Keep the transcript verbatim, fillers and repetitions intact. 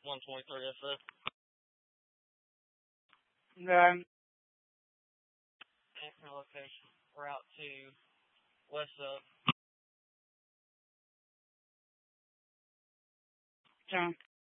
one twenty-three S F. Okay. That's my location. Route to west of. Okay.